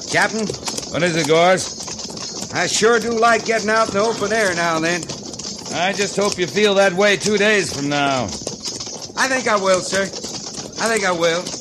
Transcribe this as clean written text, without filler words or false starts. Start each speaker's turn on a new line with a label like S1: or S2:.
S1: Captain,
S2: What is it, Gores?
S1: I sure do like getting out in the open air now and then.
S2: I just hope you feel that way 2 days from now.
S1: I think I will, sir. I think I will.